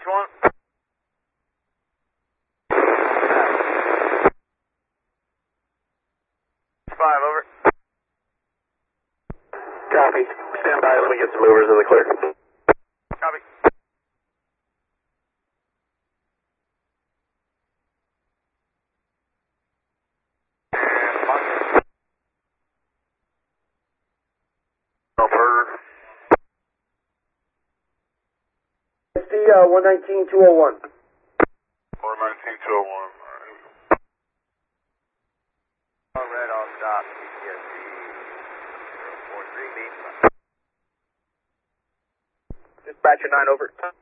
Which one? Five, over. Copy. Stand by, let me get some movers in the clear. Copy. And mark. Over. It's the 119-201. 419-201. All red, all stop. PTSD 043, lead. Dispatcher 9, over.